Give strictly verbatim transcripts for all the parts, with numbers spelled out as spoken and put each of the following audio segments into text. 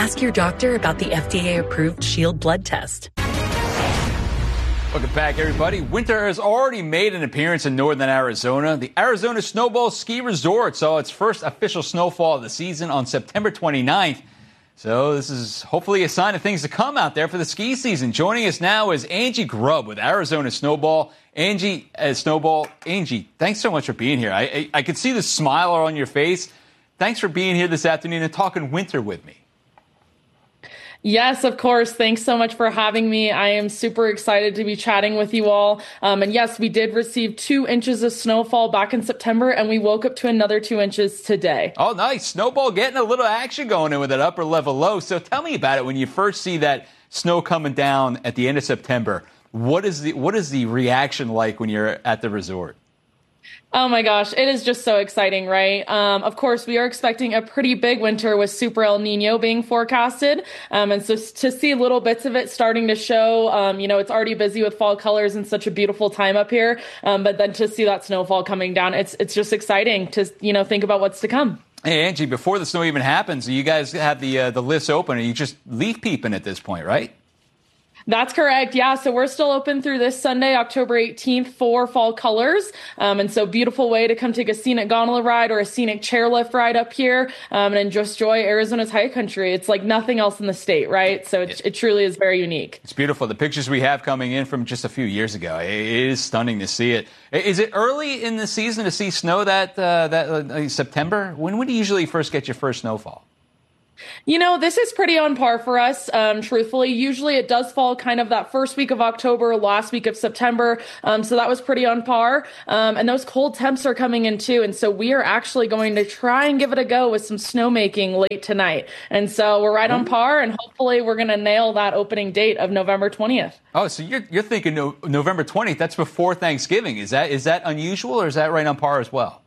ask your doctor about the F D A-approved Shield blood test. Welcome back, everybody. Winter has already made an appearance in northern Arizona. The Arizona Snowball Ski Resort saw its first official snowfall of the season on September twenty-ninth. So this is hopefully a sign of things to come out there for the ski season. Joining us now is Angie Grubb with Arizona Snowball. Angie, uh, Snowball, Angie, thanks so much for being here. I, I, I could see the smile on your face. Thanks for being here this afternoon and talking winter with me. Yes, of course. Thanks so much for having me. I am super excited to be chatting with you all. Um, and yes, we did receive two inches of snowfall back in September, and we woke up to another two inches today. Oh, nice. Snowball getting a little action going in with that upper level low. So tell me about it. When you first see that snow coming down at the end of September, what is the what is the reaction like when you're at the resort? Oh my gosh, it is just so exciting, right? Um, of course, we are expecting a pretty big winter with Super El Nino being forecasted. Um, and so to see little bits of it starting to show, um, you know, it's already busy with fall colors and such a beautiful time up here. Um, but then to see that snowfall coming down, it's it's just exciting to, you know, think about what's to come. Hey, Angie, before the snow even happens, you guys have the uh, the lifts open and you just leaf peeping at this point, right? That's correct. Yeah. So we're still open through this Sunday, October eighteenth for fall colors. Um, and so beautiful way to come take a scenic gondola ride or a scenic chairlift ride up here um, and just enjoy Arizona's high country. It's like nothing else in the state, right? So it, it truly is very unique. It's beautiful. The pictures we have coming in from just a few years ago, it is stunning to see it. Is it early in the season to see snow that, uh, that uh, September? When would you usually first get your first snowfall? You know, this is pretty on par for us, um, truthfully. Usually it does fall kind of that first week of October, last week of September. Um, so that was pretty on par. Um, and those cold temps are coming in too. And so we are actually going to try and give it a go with some snowmaking late tonight. And so we're right on par, and hopefully we're going to nail that opening date of November twentieth. Oh, so you're, you're thinking no, November twentieth. That's before Thanksgiving. Is that is that unusual, or is that right on par as well?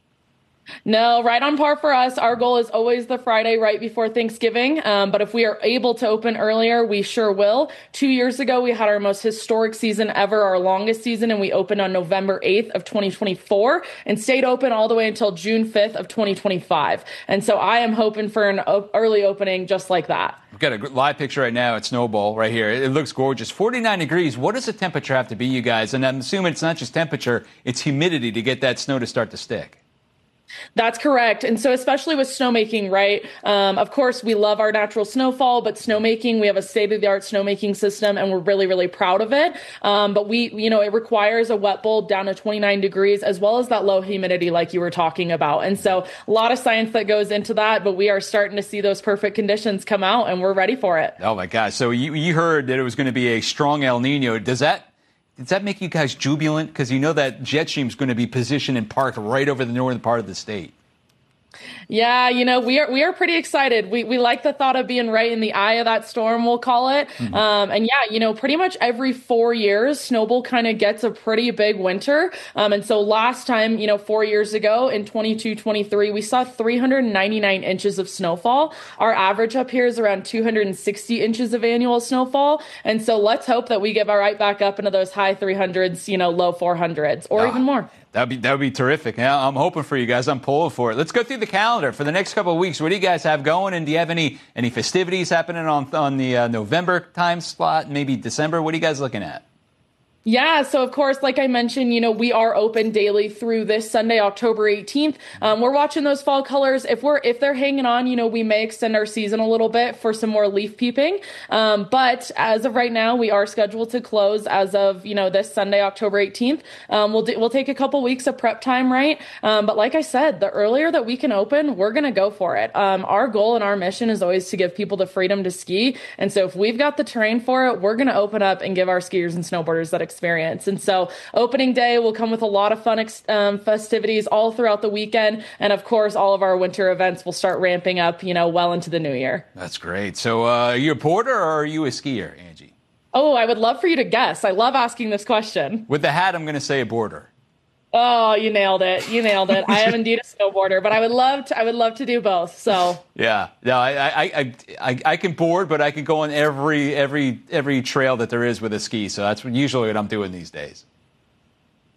No, right on par for us. Our goal is always the Friday right before Thanksgiving. Um, but if we are able to open earlier, we sure will. Two years ago, we had our most historic season ever, our longest season, and we opened on November eighth of twenty twenty-four and stayed open all the way until June fifth of twenty twenty-five. And so I am hoping for an o- early opening just like that. We've got a live picture right now at Snowball right here. It looks gorgeous. forty-nine degrees. What does the temperature have to be, you guys? And I'm assuming it's not just temperature, it's humidity to get that snow to start to stick. That's correct. And so especially with snowmaking, right? Um, of course, we love our natural snowfall, but snowmaking, we have a state-of-the-art snowmaking system, and we're really, really proud of it. Um, but we, you know, it requires a wet bulb down to twenty-nine degrees, as well as that low humidity like you were talking about. And so a lot of science that goes into that, but we are starting to see those perfect conditions come out, and we're ready for it. Oh, my gosh. So you, you heard that it was going to be a strong El Nino. Does that Does that make you guys jubilant? Because you know that jet stream is going to be positioned and parked right over the northern part of the state. Yeah, you know, we are we are pretty excited. We we like the thought of being right in the eye of that storm, we'll call it. Mm-hmm. Um, and yeah, you know, pretty much every four years, Snowball kind of gets a pretty big winter. Um, and so last time, you know, four years ago in twenty-two twenty-three, we saw three hundred ninety-nine inches of snowfall. Our average up here is around two hundred sixty inches of annual snowfall. And so let's hope that we get right back up into those high three hundreds, you know, low four hundreds or oh. even more. That'd be that'd be terrific. Yeah, I'm hoping for you guys. I'm pulling for it. Let's go through the calendar for the next couple of weeks. What do you guys have going? And do you have any any festivities happening on on the uh, November time slot? Maybe December. What are you guys looking at? Yeah, so of course, like I mentioned, you know, we are open daily through this Sunday, October eighteenth. Um, we're watching those fall colors. If we're if they're hanging on, you know, we may extend our season a little bit for some more leaf peeping. Um, but as of right now, we are scheduled to close as of, you know, this Sunday, October eighteenth. Um, we'll do, we'll take a couple weeks of prep time, right? Um, but like I said, the earlier that we can open, we're going to go for it. Um, our goal and our mission is always to give people the freedom to ski. And so if we've got the terrain for it, we're going to open up and give our skiers and snowboarders that experience. And so opening day will come with a lot of fun ex- um, festivities all throughout the weekend. And of course, all of our winter events will start ramping up, you know, well into the new year. That's great. So uh, are you a boarder or are you a skier, Angie? Oh, I would love for you to guess. I love asking this question. With the hat, I'm going to say a boarder. Oh, you nailed it. You nailed it. I am indeed a snowboarder, but I would love to, I would love to do both. So yeah, no, I, I, I, I, I can board, but I can go on every, every, every trail that there is with a ski. So that's usually what I'm doing these days.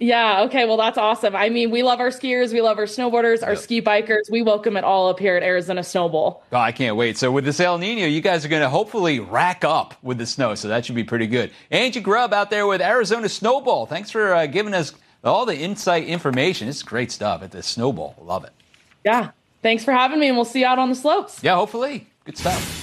Yeah, okay, well, that's awesome. I mean, we love our skiers, we love our snowboarders, our yep. ski bikers. We welcome it all up here at Arizona Snow Bowl. Oh, I can't wait. So with this El Nino, you guys are going to hopefully rack up with the snow, so that should be pretty good. Angie Grubb out there with Arizona Snow Bowl. Thanks for uh, giving us all the insight information. It's great stuff at the Snow Bowl. Love it. Yeah, thanks for having me, and we'll see you out on the slopes. Yeah, hopefully. Good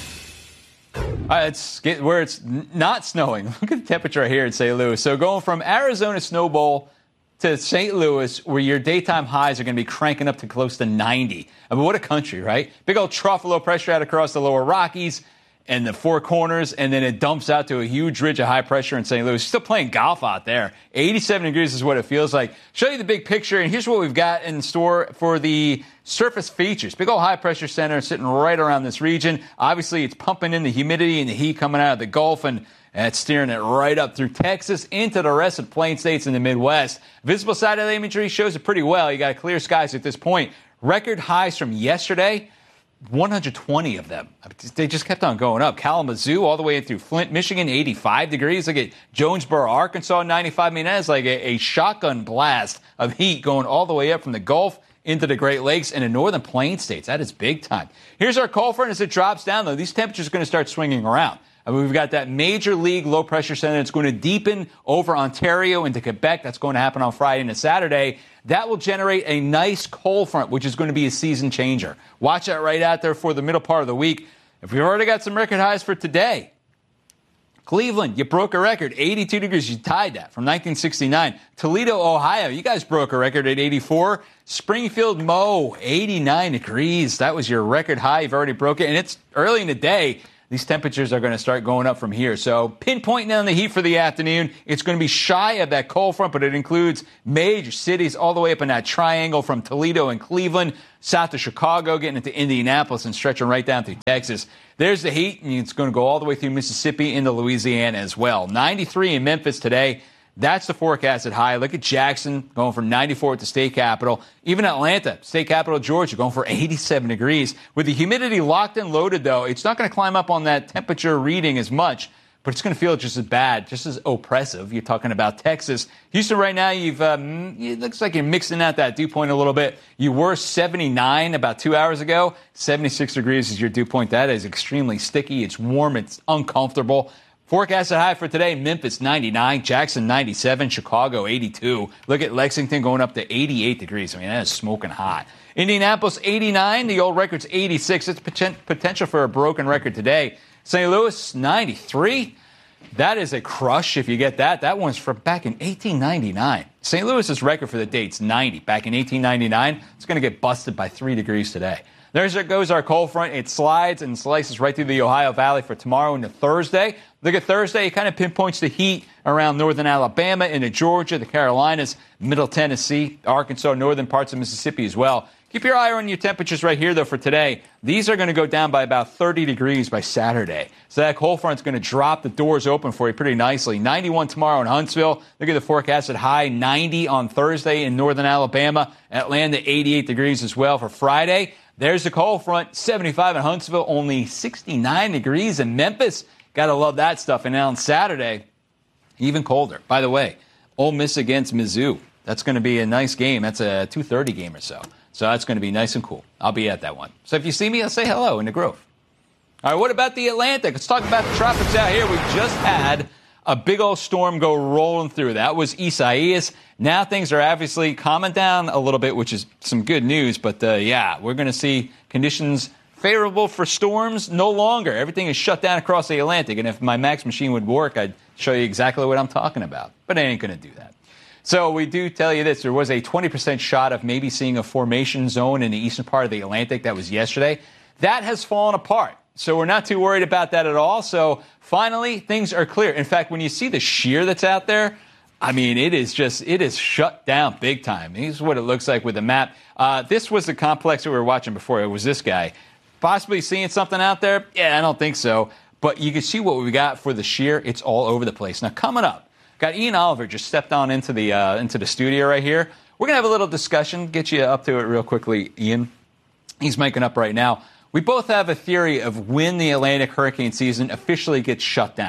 stuff. All right, let's get where it's not snowing. Look at the temperature right here in Saint Louis. So going from Arizona Snow Bowl to Saint Louis, where your daytime highs are going to be cranking up to close to ninety. I mean, what a country, right? Big old trough of low pressure out across the lower Rockies and the Four Corners, and then it dumps out to a huge ridge of high pressure in Saint Louis. Still playing golf out there. eighty-seven degrees is what it feels like. Show you the big picture, and here's what we've got in store for the surface features. Big old high pressure center sitting right around this region. Obviously, it's pumping in the humidity and the heat coming out of the Gulf, and And it's steering it right up through Texas into the rest of the plain states in the Midwest. Visible satellite imagery shows it pretty well. You got clear skies at this point. Record highs from yesterday, one hundred twenty of them. They just kept on going up. Kalamazoo all the way through Flint, Michigan, eighty-five degrees. Look at Jonesboro, Arkansas, ninety-five. I mean, that's like a, a shotgun blast of heat going all the way up from the Gulf into the Great Lakes and the northern plain states. That is big time. Here's our cold front as it drops down, though. These temperatures are going to start swinging around. I mean, we've got that major league low pressure center that's going to deepen over Ontario into Quebec. That's going to happen on Friday and Saturday. That will generate a nice cold front, which is going to be a season changer. Watch that right out there for the middle part of the week. If we've already got some record highs for today, Cleveland, you broke a record, eighty-two degrees. You tied that from nineteen sixty-nine. Toledo, Ohio, you guys broke a record at eighty-four. Springfield, Mo, eighty-nine degrees. That was your record high. You've already broke it, and it's early in the day. These temperatures are going to start going up from here. So pinpointing down the heat for the afternoon, it's going to be shy of that cold front, but it includes major cities all the way up in that triangle from Toledo and Cleveland, south to Chicago, getting into Indianapolis and stretching right down through Texas. There's the heat, and it's going to go all the way through Mississippi into Louisiana as well. ninety-three in Memphis today. That's the forecasted high. Look at Jackson going from ninety-four at the state capital. Even Atlanta, state capital Georgia, going for eighty-seven degrees. With the humidity locked and loaded, though, it's not going to climb up on that temperature reading as much, but it's going to feel just as bad, just as oppressive. You're talking about Texas. Houston right now, you've um, it looks like you're mixing out that dew point a little bit. You were seventy-nine about two hours ago. seventy-six degrees is your dew point. That is extremely sticky. It's warm. It's uncomfortable. Forecasted high for today, Memphis ninety-nine, Jackson ninety-seven, Chicago eighty-two. Look at Lexington going up to eighty-eight degrees. I mean, that is smoking hot. Indianapolis eighty-nine, the old record's eighty-six. It's potential for a broken record today. Saint Louis ninety-three. That is a crush if you get that. That one's from back in eighteen ninety-nine. Saint Louis's record for the date's ninety. Back in eighteen ninety-nine, it's going to get busted by three degrees today. There goes our cold front. It slides and slices right through the Ohio Valley for tomorrow into Thursday. Look at Thursday. It kind of pinpoints the heat around northern Alabama, into Georgia, the Carolinas, middle Tennessee, Arkansas, northern parts of Mississippi as well. Keep your eye on your temperatures right here, though, for today. These are going to go down by about thirty degrees by Saturday. So that cold front's going to drop the doors open for you pretty nicely. ninety-one tomorrow in Huntsville. Look at the forecasted high, ninety on Thursday in northern Alabama. Atlanta, eighty-eight degrees as well for Friday. There's the cold front, seventy-five in Huntsville, only sixty-nine degrees in Memphis. Got to love that stuff. And now on Saturday, even colder. By the way, Ole Miss against Mizzou. That's going to be a nice game. That's a two thirty game or so. So that's going to be nice and cool. I'll be at that one. So if you see me, I'll say hello in the Grove. All right, what about the Atlantic? Let's talk about the tropics out here. We just had a big old storm go rolling through. That was Isaias. Now things are obviously calming down a little bit, which is some good news. But, uh, yeah, we're going to see conditions favorable for storms no longer. Everything is shut down across the Atlantic. And if my Max machine would work, I'd show you exactly what I'm talking about. But I ain't going to do that. So we do tell you this. There was a twenty percent shot of maybe seeing a formation zone in the eastern part of the Atlantic. That was yesterday. That has fallen apart. So we're not too worried about that at all. So finally, things are clear. In fact, when you see the shear that's out there, I mean, it is just, it is shut down big time. This is what it looks like with the map. Uh, this was the complex that we were watching before. It was this guy. Possibly seeing something out there? Yeah, I don't think so. But you can see what we got for the shear. It's all over the place. Now, coming up, got Ian Oliver just stepped on into the uh, into the studio right here. We're going to have a little discussion, get you up to it real quickly, Ian. He's making up right now. We both have a theory of when the Atlantic hurricane season officially gets shut down.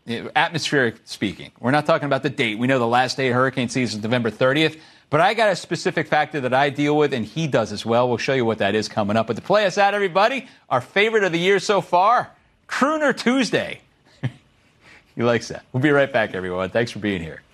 atmospheric speaking. We're not talking about the date. We know the last day of hurricane season is November thirtieth. But I got a specific factor that I deal with, and he does as well. We'll show you what that is coming up. But to play us out, everybody, our favorite of the year so far, Crooner Tuesday. He likes that. We'll be right back, everyone. Thanks for being here.